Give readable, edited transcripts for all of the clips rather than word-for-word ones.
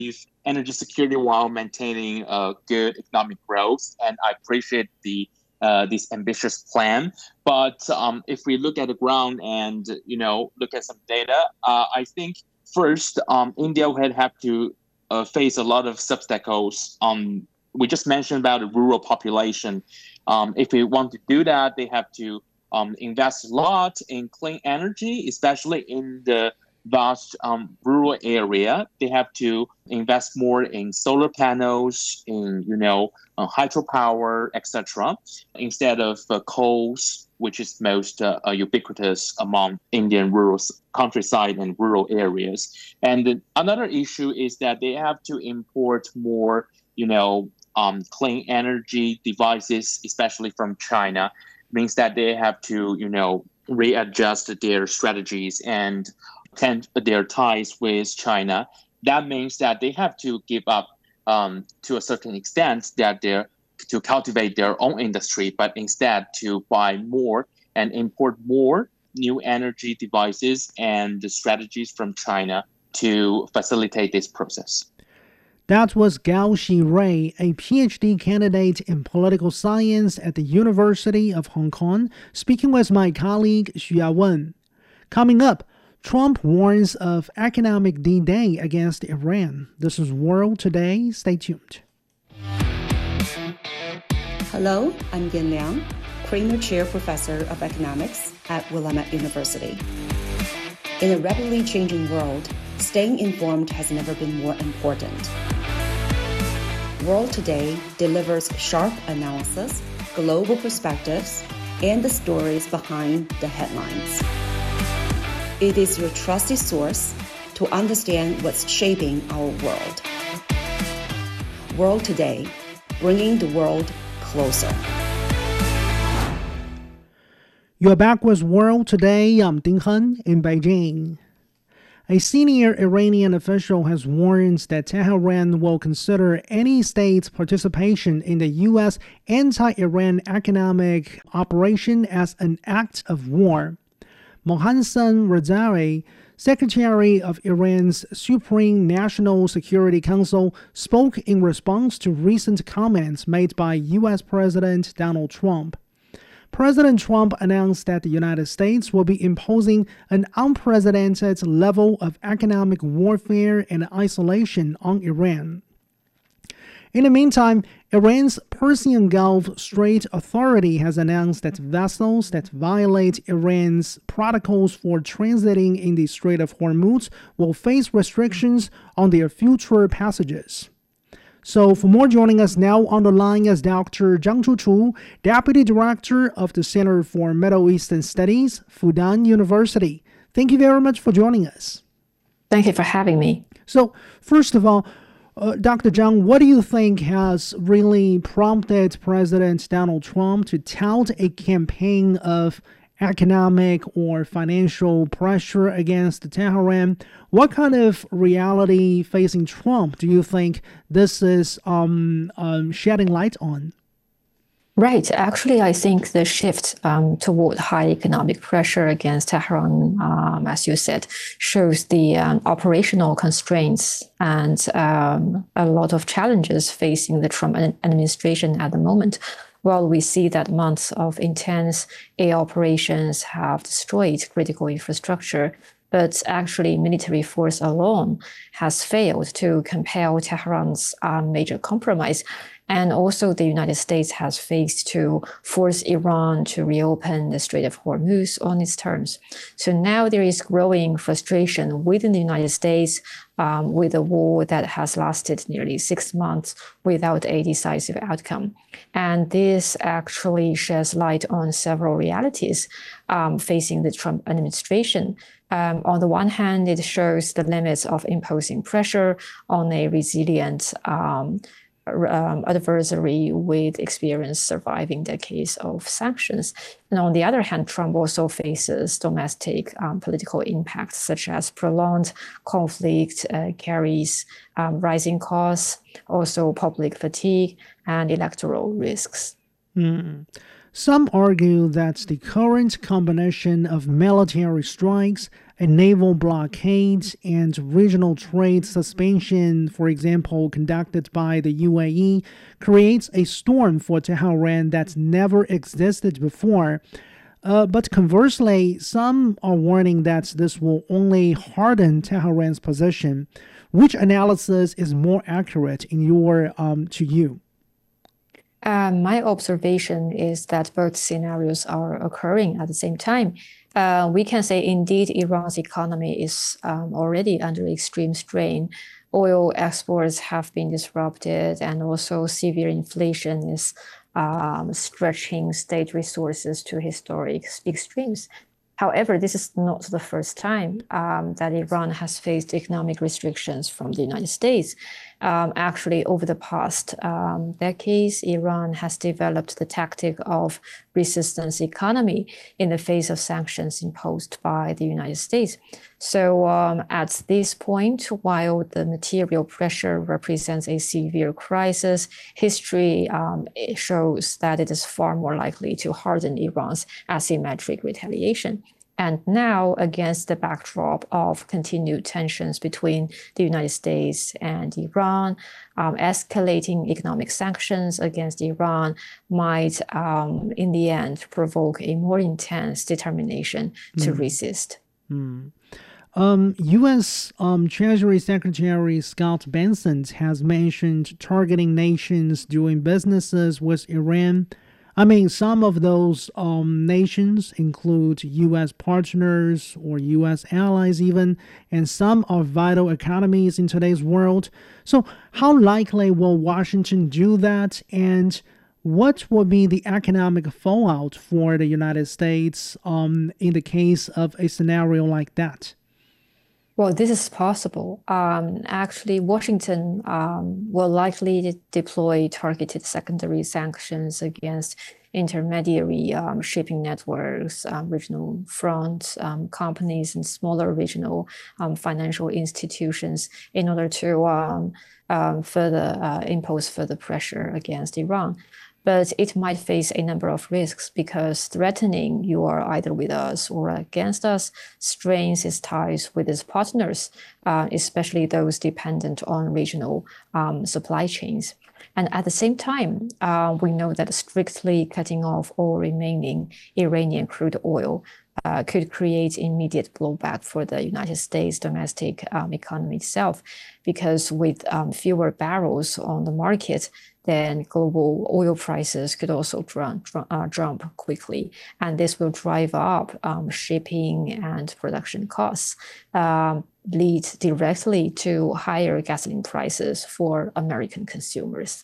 energy security while maintaining good economic growth. And I appreciate this ambitious plan. But if we look at the ground and look at some data, I think first India would have to face a lot of obstacles. We just mentioned about the rural population. If we want to do that, they have to invest a lot in clean energy, especially in the vast rural area. They have to invest more in solar panels, in hydropower, etc., instead of coals, which is most ubiquitous among Indian rural countryside and rural areas. And another issue is that they have to import more, clean energy devices, especially from China. Means that they have to, readjust their strategies and tend their ties with China. That means that they have to give up to a certain extent to cultivate their own industry, but instead to buy more and import more new energy devices and strategies from China to facilitate this process. That was Gao Xirui, a PhD candidate in political science at the University of Hong Kong, speaking with my colleague Xu Yawen. Coming up, Trump warns of economic D-Day against Iran. This is World Today. Stay tuned. Hello, I'm Yan Liang, Kramer Chair Professor of Economics at Willamette University. In a rapidly changing world, staying informed has never been more important. World Today delivers sharp analysis, global perspectives, and the stories behind the headlines. It is your trusted source to understand what's shaping our world. World Today, bringing the world closer. You're back with World Today. I'm Ding Hen in Beijing. A senior Iranian official has warned that Tehran will consider any state's participation in the U.S. anti-Iran economic operation as an act of war. Mohsen Rezai, Secretary of Iran's Supreme National Security Council, spoke in response to recent comments made by U.S. President Donald Trump. President Trump announced that the United States will be imposing an unprecedented level of economic warfare and isolation on Iran. In the meantime, Iran's Persian Gulf Strait Authority has announced that vessels that violate Iran's protocols for transiting in the Strait of Hormuz will face restrictions on their future passages. So for more, joining us now on the line is Dr. Zhang Chuchu, Deputy Director of the Center for Middle Eastern Studies, Fudan University. Thank you very much for joining us. Thank you for having me. So first of all, Dr. Zhang, what do you think has really prompted President Donald Trump to tout a campaign of economic or financial pressure against Tehran? What kind of reality facing Trump do you think this is shedding light on? Right. Actually, I think the shift toward high economic pressure against Tehran, as you said, shows the operational constraints and a lot of challenges facing the Trump administration at the moment. While we see that months of intense air operations have destroyed critical infrastructure, but actually military force alone has failed to compel Tehran's major compromise. And also the United States has faced to force Iran to reopen the Strait of Hormuz on its terms. So now there is growing frustration within the United States with a war that has lasted nearly 6 months without a decisive outcome. And this actually sheds light on several realities facing the Trump administration. On the one hand, it shows the limits of imposing pressure on a resilient adversary with experience surviving decades of sanctions. And on the other hand, Trump also faces domestic political impacts, such as prolonged conflict carries rising costs, also public fatigue and electoral risks. Some argue that the current combination of military strikes, a naval blockade and regional trade suspension, for example, conducted by the UAE, creates a storm for Tehran that never existed before. But conversely, some are warning that this will only harden Tehran's position. Which analysis is more accurate in your to you? My observation is that both scenarios are occurring at the same time. We can say indeed Iran's economy is already under extreme strain. Oil exports have been disrupted, and also severe inflation is stretching state resources to historic extremes. However, this is not the first time that Iran has faced economic restrictions from the United States. Actually, over the past decades, Iran has developed the tactic of resistance economy in the face of sanctions imposed by the United States. So at this point, while the material pressure represents a severe crisis, history shows that it is far more likely to harden Iran's asymmetric retaliation. And now, against the backdrop of continued tensions between the United States and Iran, escalating economic sanctions against Iran might, in the end, provoke a more intense determination to resist. U.S. Treasury Secretary Scott Bessent has mentioned targeting nations doing businesses with Iran. I mean, some of those nations include U.S. partners or U.S. allies even, and some are vital economies in today's world. So how likely will Washington do that, and what will be the economic fallout for the United States in the case of a scenario like that? Well, this is possible. Actually, Washington will likely deploy targeted secondary sanctions against intermediary shipping networks, regional front companies, and smaller regional financial institutions in order to further impose further pressure against Iran. But it might face a number of risks because threatening you are either with us or against us strains its ties with its partners, especially those dependent on regional supply chains. And at the same time, we know that strictly cutting off all remaining Iranian crude oil could create immediate blowback for the United States domestic economy itself, because with fewer barrels on the market, then global oil prices could also jump quickly. And this will drive up shipping and production costs, lead directly to higher gasoline prices for American consumers.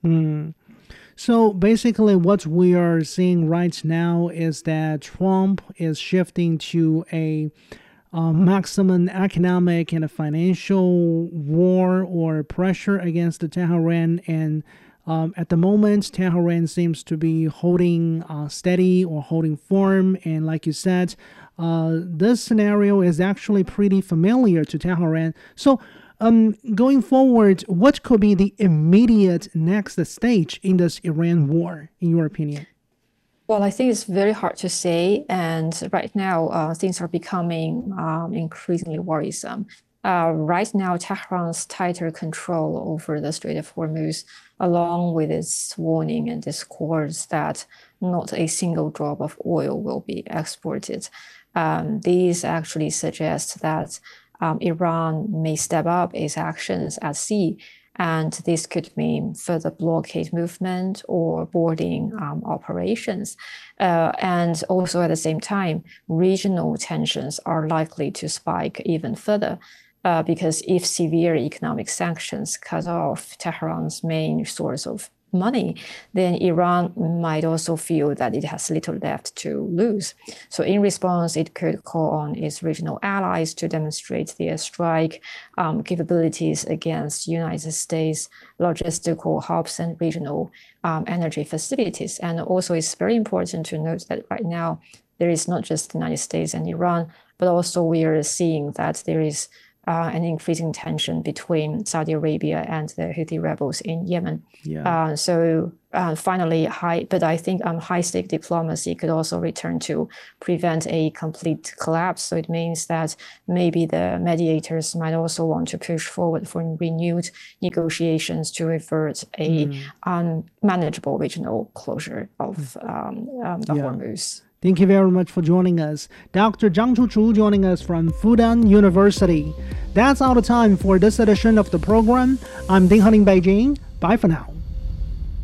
So basically what we are seeing right now is that Trump is shifting to a maximum economic and financial war or pressure against Tehran, and at the moment Tehran seems to be holding steady or holding firm, and like you said, this scenario is actually pretty familiar to Tehran. So going forward, what could be the immediate next stage in this Iran war, in your opinion? Well, I think it's very hard to say. And right now, things are becoming increasingly worrisome. Right now, Tehran's tighter control over the Strait of Hormuz, along with its warning and discourse that not a single drop of oil will be exported, these actually suggest that Iran may step up its actions at sea, and this could mean further blockade movement or boarding operations. And also at the same time, regional tensions are likely to spike even further. Because if severe economic sanctions cut off Tehran's main source of money, then Iran might also feel that it has little left to lose. So in response, it could call on its regional allies to demonstrate their strike capabilities against United States logistical hubs and regional energy facilities. And also it's very important to note that right now, there is not just the United States and Iran, but also we are seeing that there is an increasing tension between Saudi Arabia and the Houthi rebels in Yemen. Yeah. So finally, I think high-stake diplomacy could also return to prevent a complete collapse. So it means that maybe the mediators might also want to push forward for renewed negotiations to avert a unmanageable regional closure of the Hormuz. Thank you very much for joining us. Dr. Zhang Chuchu joining us from Fudan University. That's all the time for this edition of the program. I'm Ding Han in Beijing. Bye for now.